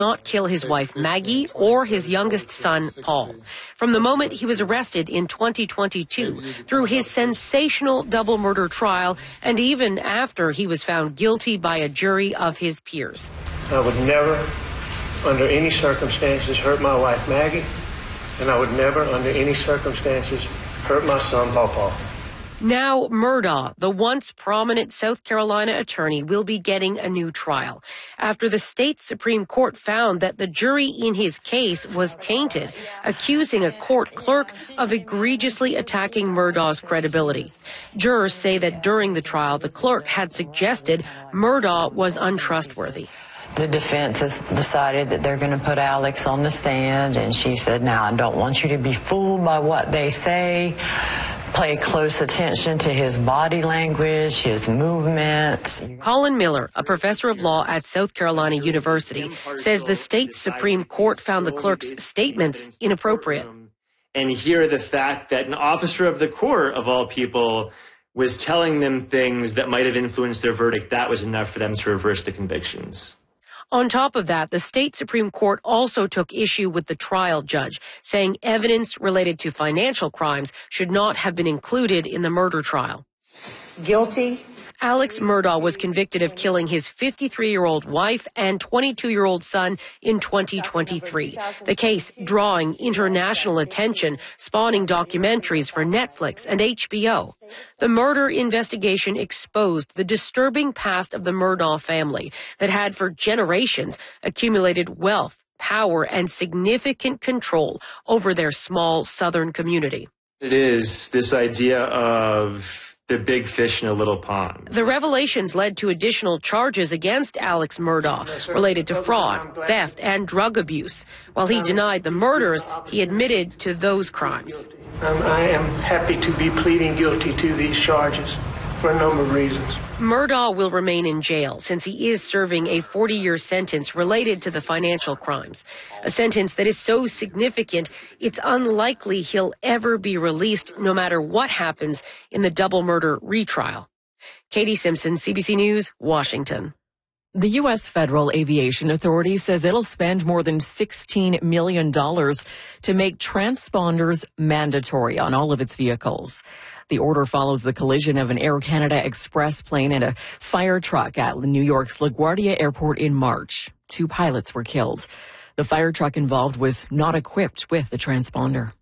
not kill his wife Maggie or his youngest son Paul. From the moment he was arrested in 2022 through his sensational double murder trial and even after he was found guilty by a jury of his peers. I would never, under any circumstances, hurt my wife Maggie, and I would never, under any circumstances, hurt my son Paul. Now Murdaugh, the once prominent South Carolina attorney, will be getting a new trial after the state Supreme Court found that the jury in his case was tainted, accusing a court clerk of egregiously attacking Murdaugh's credibility. Jurors say that during the trial, the clerk had suggested Murdaugh was untrustworthy. The defense has decided that they're going to put Alex on the stand, and she said, now, I don't want you to be fooled by what they say. Pay close attention to his body language, his movements. Colin Miller, a professor of law at South Carolina University, says the state Supreme Court found the clerk's statements inappropriate. And here the fact that an officer of the court, of all people, was telling them things that might have influenced their verdict, that was enough for them to reverse the convictions. On top of that, the state Supreme Court also took issue with the trial judge, saying evidence related to financial crimes should not have been included in the murder trial. Guilty. Alex Murdaugh was convicted of killing his 53-year-old wife and 22-year-old son in 2023. The case drawing international attention, spawning documentaries for Netflix and HBO. The murder investigation exposed the disturbing past of the Murdaugh family that had for generations accumulated wealth, power, and significant control over their small southern community. It is this idea of the big fish in a little pond. The revelations led to additional charges against Alex Murdaugh related to fraud, theft, and drug abuse. While he denied the murders, he admitted to those crimes. I am happy to be pleading guilty to these charges for a number of reasons. Murdaugh will remain in jail since he is serving a 40-year sentence related to the financial crimes, a sentence that is so significant it's unlikely he'll ever be released no matter what happens in the double murder retrial. Katie Simpson, CBC News, Washington. The U.S. Federal Aviation Authority says it'll spend more than $16 million to make transponders mandatory on all of its vehicles. The order follows the collision of an Air Canada Express plane and a fire truck at New York's LaGuardia Airport in March. 2 pilots were killed. The fire truck involved was not equipped with the transponder.